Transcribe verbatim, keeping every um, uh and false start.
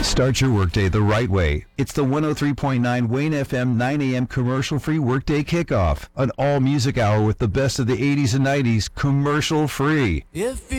Start your workday the right way. It's the one oh three point nine Wayne F M nine a.m. commercial-free workday kickoff. An all-music hour with the best of the eighties and nineties commercial-free. If